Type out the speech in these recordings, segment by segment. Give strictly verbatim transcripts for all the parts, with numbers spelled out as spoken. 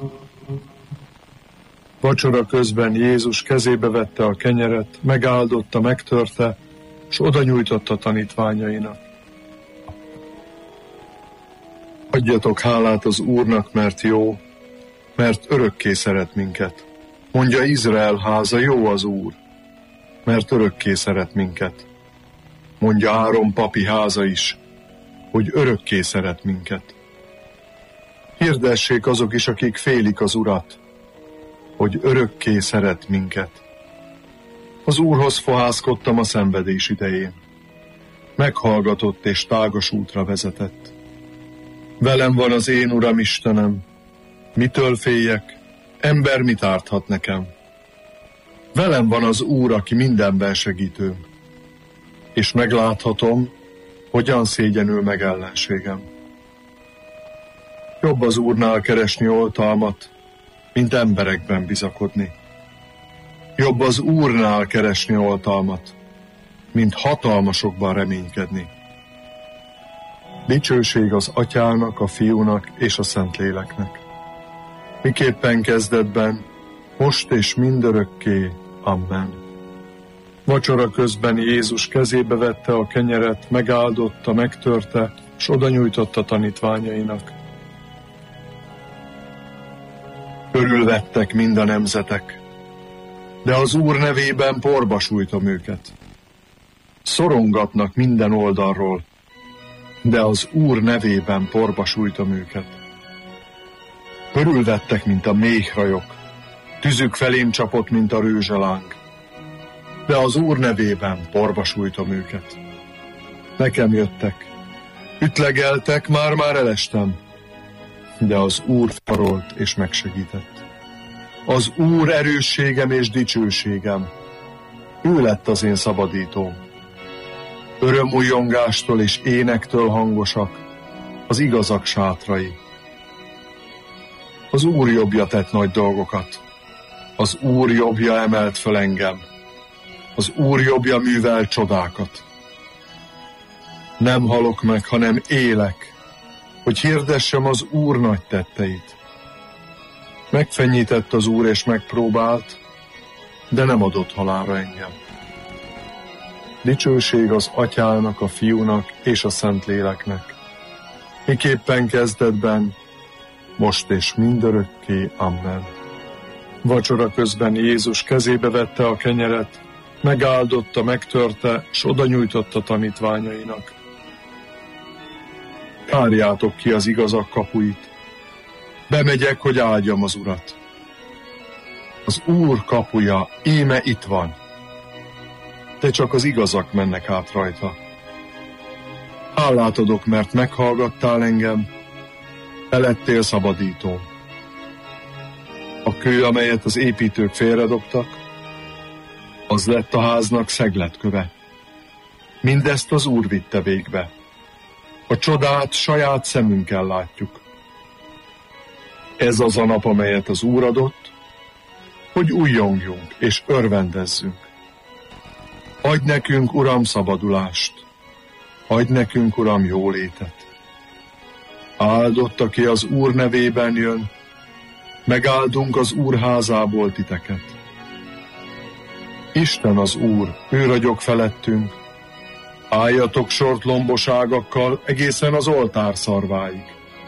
Vacsora közben Jézus kezébe vette a kenyeret, megáldotta, megtörte, és oda nyújtotta tanítványainak. Adjatok hálát az Úrnak, mert jó, mert örökké szeret minket. Mondja Izrael háza, jó az Úr, mert örökké szeret minket. Mondja Áron papi háza is, hogy örökké szeret minket. Hirdessék azok is, akik félik az Urat, hogy örökké szeret minket. Az Úrhoz fohászkodtam a szenvedés idején. Meghallgatott és tágas útra vezetett. Velem van az én Uram Istenem, mitől féljek, ember mit árthat nekem? Velem van az Úr, aki mindenben segítőm, és megláthatom, hogyan szégyenül meg ellenségem. Jobb az Úrnál keresni oltalmat, mint emberekben bizakodni. Jobb az Úrnál keresni oltalmat, mint hatalmasokban reménykedni. Dicsőség az Atyának, a Fiúnak és a Szentléleknek. Miképpen kezdetben, most és mindörökké. Amen. Vacsora közben Jézus kezébe vette a kenyeret, megáldotta, megtörte, s oda nyújtotta tanítványainak. Körülvettek mind a nemzetek, de az Úr nevében porba sújtom őket. Szorongatnak minden oldalról, de az Úr nevében porba sújtom őket. Körülvettek, mint a méhrajok, tüzük felém csapott, mint a rőzseláng, de az Úr nevében porba sújtom őket. Nekem jöttek, ütlegeltek, már-már elestem, de az Úr farolt és megsegített. Az Úr erősségem és dicsőségem, ő lett az én szabadítóm. Örömújjongástól és énektől hangosak az igazak sátrai. Az Úr jobbja tett nagy dolgokat, az Úr jobbja emelt föl engem, az Úr jobbja művel csodákat. Nem halok meg, hanem élek, hogy hirdessem az Úr nagy tetteit. Megfenyített az Úr és megpróbált, de nem adott halálra engem. Dicsőség az Atyának, a Fiúnak és a Szentléleknek. Miképpen kezdetben, most és mindörökké. Amen. Vacsora közben Jézus kezébe vette a kenyeret, megáldotta, megtörte, s oda nyújtotta tanítványainak. Tárjátok ki az igazak kapuit. Bemegyek, hogy áldjam az Urat. Az Úr kapuja íme itt van, de csak az igazak mennek át rajta. Hálát adok, mert meghallgattál engem, te lettél szabadítóm. A kő, amelyet az építők félredobtak, az lett a háznak szegletköve. Mindezt az Úr vitte végbe. A csodát saját szemünkkel látjuk. Ez az a nap, amelyet az Úr adott, hogy újjongjunk és örvendezzünk. Adj nekünk, Uram, szabadulást, adj nekünk, Uram, jólétet. Áldott, aki az Úr nevében jön, megáldunk az Úr házából titeket. Isten az Úr, ő ragyog felettünk, álljatok sort lombos ágakkal egészen az oltár szarváig.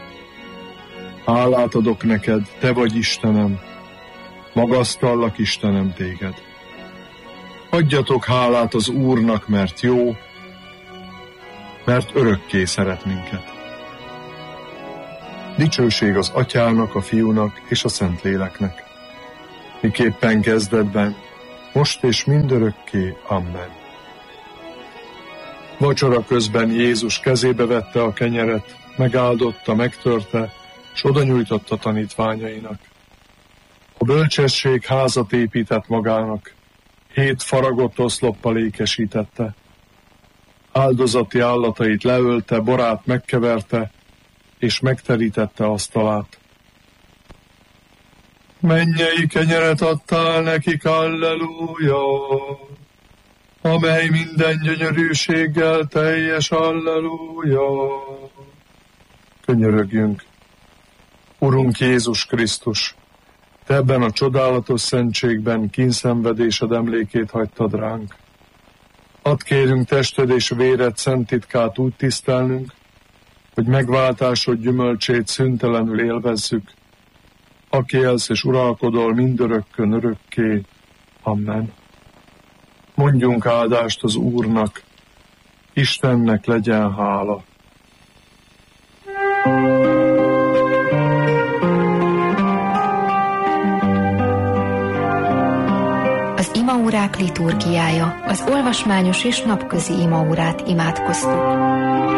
Hálát adok neked, te vagy Istenem, magasztallak, Istenem, téged. Adjatok hálát az Úrnak, mert jó, mert örökké szeret minket. Dicsőség az Atyának, a Fiúnak és a Szentléleknek. Miképpen kezdetben, most és mindörökké. Amen. Vacsora közben Jézus kezébe vette a kenyeret, megáldotta, megtörte, s oda nyújtotta tanítványainak. A bölcsesség házat épített magának, hét faragott oszloppal ékesítette. Áldozati állatait leölte, borát megkeverte, és megterítette asztalát. Mennyei kenyeret adtál nekik, halleluja, amely minden gyönyörűséggel teljes, halleluja. Könyörögjünk. Urunk Jézus Krisztus, Te ebben a csodálatos szentségben kínszenvedésed emlékét hagytad ránk. Add kérünk tested és véred szent titkát úgy tisztelnünk, hogy megváltásod gyümölcsét szüntelenül élvezzük, aki élsz és uralkodol mindörökkön örökké. Amen. Mondjunk áldást az Úrnak, Istennek legyen hála. Az imaórák liturgiája, az olvasmányos és napközi imaórát imádkoztuk.